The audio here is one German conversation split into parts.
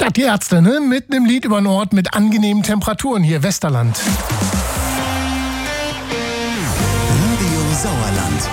Ja, die Ärzte, ne? Mit einem Lied über einen Ort mit angenehmen Temperaturen hier, Westerland. Radio Sauerland.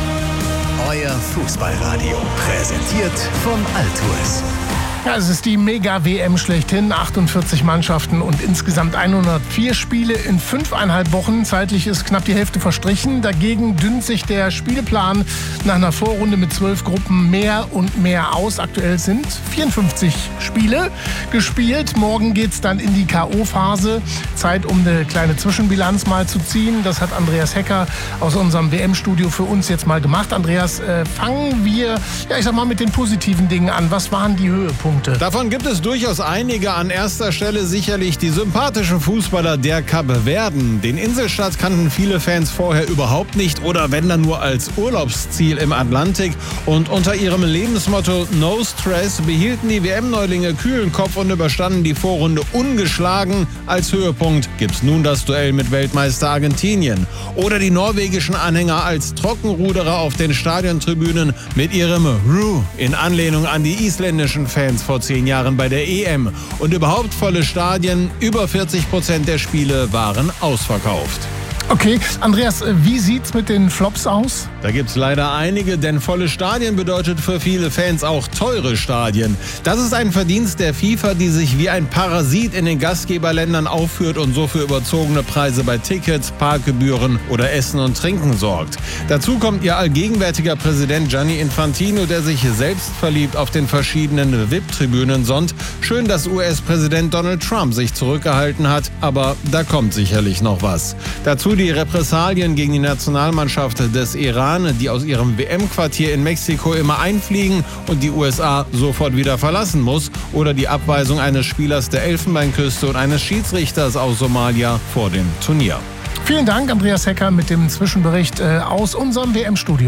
Euer Fußballradio. Präsentiert von Altours. Ja, es ist die Mega-WM schlechthin. 48 Mannschaften und insgesamt 104 Spiele in 5,5 Wochen. Zeitlich ist knapp die Hälfte verstrichen. Dagegen dünnt sich der Spielplan nach einer Vorrunde mit 12 Gruppen mehr und mehr aus. Aktuell sind 54 Spiele gespielt. Morgen geht's dann in die K.O.-Phase. Zeit, um eine kleine Zwischenbilanz mal zu ziehen. Das hat Andreas Hecker aus unserem WM-Studio für uns jetzt mal gemacht. Andreas, fangen wir, mit den positiven Dingen an. Was waren die Höhepunkte? Davon gibt es durchaus einige. An erster Stelle sicherlich die sympathischen Fußballer der Kapverden. Den Inselstaat kannten viele Fans vorher überhaupt nicht oder wenn dann nur als Urlaubsziel im Atlantik. Und unter ihrem Lebensmotto No Stress behielten die WM-Neulinge kühlen Kopf und überstanden die Vorrunde ungeschlagen. Als Höhepunkt gibt's nun das Duell mit Weltmeister Argentinien. Oder die norwegischen Anhänger als Trockenruderer auf den Stadiontribünen mit ihrem Ru in Anlehnung an die isländischen Fans vor 10 Jahren bei der EM. Und überhaupt volle Stadien, über 40% der Spiele waren ausverkauft. Okay, Andreas, wie sieht's mit den Flops aus? Da gibt's leider einige, denn volle Stadien bedeutet für viele Fans auch teure Stadien. Das ist ein Verdienst der FIFA, die sich wie ein Parasit in den Gastgeberländern aufführt und so für überzogene Preise bei Tickets, Parkgebühren oder Essen und Trinken sorgt. Dazu kommt ihr allgegenwärtiger Präsident Gianni Infantino, der sich selbstverliebt auf den verschiedenen VIP-Tribünen sonnt. Schön, dass US-Präsident Donald Trump sich zurückgehalten hat, aber da kommt sicherlich noch was. Dazu die Repressalien gegen die Nationalmannschaft des Iran, die aus ihrem WM-Quartier in Mexiko immer einfliegen und die USA sofort wieder verlassen muss, oder die Abweisung eines Spielers der Elfenbeinküste und eines Schiedsrichters aus Somalia vor dem Turnier. Vielen Dank, Andreas Hecker, mit dem Zwischenbericht aus unserem WM-Studio.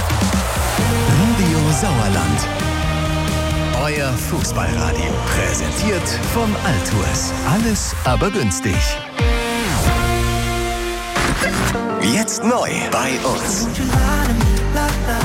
Radio Sauerland. Euer Fußballradio. Präsentiert von Altours. Alles aber günstig. Jetzt neu bei uns.